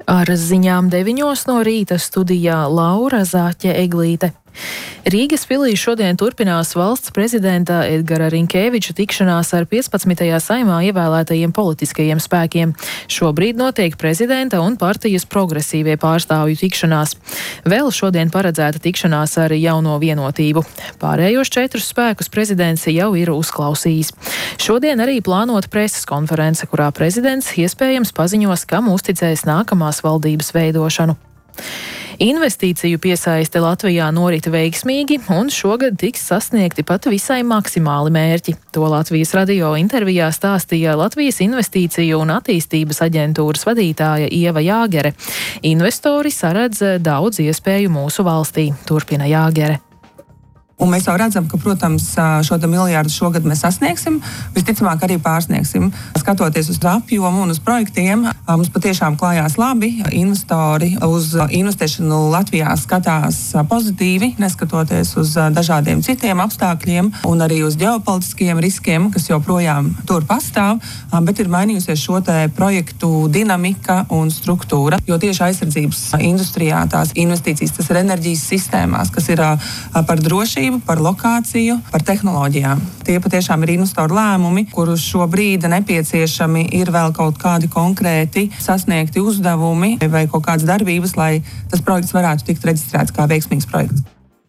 Ar ziņām 9 no rīta studijā Laura Zāķe-Eglīte. Rīgas pilī šodien turpinās valsts prezidenta Edgara Rinkēviča tikšanās ar 15. saimā ievēlētajiem politiskajiem spēkiem. Šobrīd notiek prezidenta un partijas progresīvie pārstāvju tikšanās. Vēl šodien paredzēta tikšanās ar Jauno Vienotību. Pārējos 4 spēkus prezidents jau ir uzklausījis. Šodien arī plānota preses konference, kurā prezidents iespējams paziņos, kam uzticēs nākamās valdības veidošanu. Investīciju piesaiste Latvijā norit veiksmīgi, un šogad tiks sasniegti pat visai maksimāli mērķi. To Latvijas radio intervijā stāstīja Latvijas Investīciju un attīstības aģentūras vadītāja Ieva Jāgere. Investori saredz daudz iespēju mūsu valstī, turpina Jāgere. Un mēs jau redzam, ka, protams, šo miljārdu šogad mēs sasniegsim, visticamāk arī pārsniegsim. Skatoties uz apjomu un uz projektiem, mums patiešām klājās labi. Investori uz investēšanu Latvijā skatās pozitīvi, neskatoties uz dažādiem citiem apstākļiem un arī uz ģeopolitiskiem riskiem, kas joprojām tur pastāv, bet ir mainījusies šo projektu dinamika un struktūra, jo tieši aizsardzības industrijā tās investīcijas, tas ir enerģijas sistēmās, kas ir par drošību, par lokāciju, par tehnoloģijām. Tie patiešām ir investoru lēmumi, kurus šobrīd nepieciešami ir vēl kaut kādi konkrēti sasniegti uzdevumi vai kaut kādas darbības, lai tas projekts varētu tikt reģistrēts kā veiksmīgs projekts.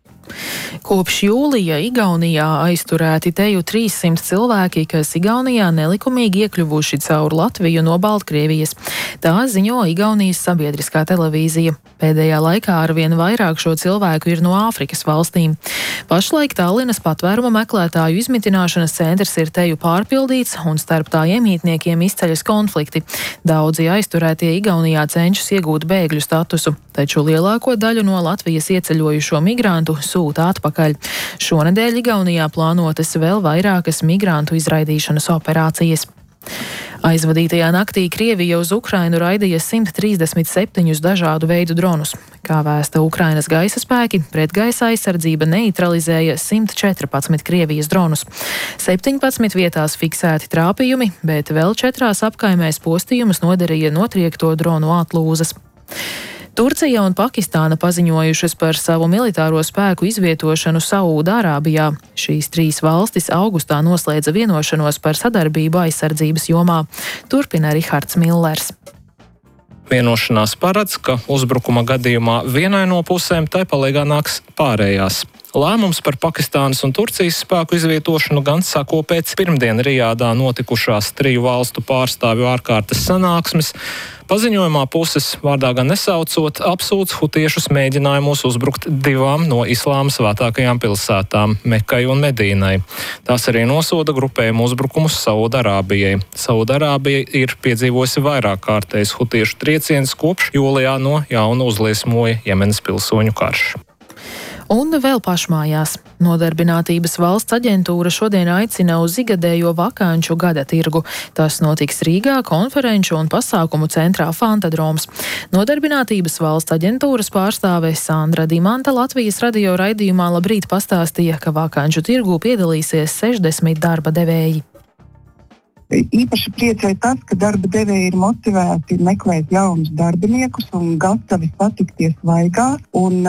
Kopš jūlija Igaunijā aizturēti teju 300 cilvēki, kas Igaunijā nelikumīgi iekļuvuši caur Latviju no Baltkrievijas. Tā ziņo Igaunijas sabiedriskā televīzija. Pēdējā laikā arvien vairāk šo cilvēku ir no Āfrikas valstīm. Pašlaik Tallinas patvēruma meklētāju izmitināšanas centrs ir teju pārpildīts un starp tā iemītniekiem izceļas konflikti. Daudzi aizturētie Igaunijā cenšas iegūt bēgļu statusu, taču lielāko daļu no Latvijas ieceļojušo migrantu sūta atpakaļ. Šonedēļ Igaunijā plānotas vēl vairākas migrantu izraidīšanas operācijas. Aizvadītajā naktī Krievija uz Ukrainu raidīja 137 dažādu veidu dronus. Kā vēsta Ukrainas gaisa spēki, pretgaisa aizsardzība neutralizēja 114 Krievijas dronus. 17 vietās fiksēti trāpījumi, bet vēl 4 apkaimēs postījumus nodarīja notriekto dronu atlūzas. Turcija un Pakistāna paziņojušas par savu militāro spēku izvietošanu Saūda-Arābijā. Šīs 3 valstis augustā noslēdza vienošanos par sadarbību aizsardzības jomā. Turpina Rihards Millers. Vienošanās paredz, ka uzbrukuma gadījumā vienai no pusēm tai palīgā nāks pārējās. Lēmums par Pakistānas un Turcijas spēku izvietošanu gan sako pēc pirmdien Rijādā notikušās 3 valstu pārstāvju ārkārtas sanāksmes. Paziņojumā puses, vārdā gan nesaucot, apsūdz hutiešus mēģinājumos uzbrukt 2 no islāma svētākajām pilsētām – Mekai un Medīnai. Tās arī nosoda grupējumu uzbrukumus Saūda-Arābijai. Saūda-Arābija ir piedzīvojusi vairāk kārtējs hutiešu trieciens, kopš jūlijā no jauna uzliesmoja Jemenas pilsoņu karš. Un vēl pašmājās. Nodarbinātības valsts aģentūra šodien aicina uz igadējo vakanču gada tirgu. Tas notiks Rīgā, konferenču un pasākumu centrā Fantadroms. Nodarbinātības valsts aģentūras pārstāve Sandra Dimanta Latvijas radio raidījumā Labrīt pastāstīja, ka vakanču tirgu piedalīsies 60 darba devēji. Īpaši priecē tas, ka darba devēji ir motivēti meklēt jaunus darbiniekus un gatavi patikties vaigā un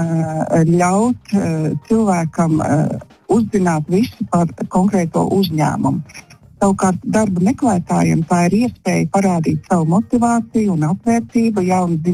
ļaut cilvēkam uzzināt visu par konkrēto uzņēmumu. Savukārt darba meklētājiem tā ir iespēja parādīt savu motivāciju un atvērtību, jaunas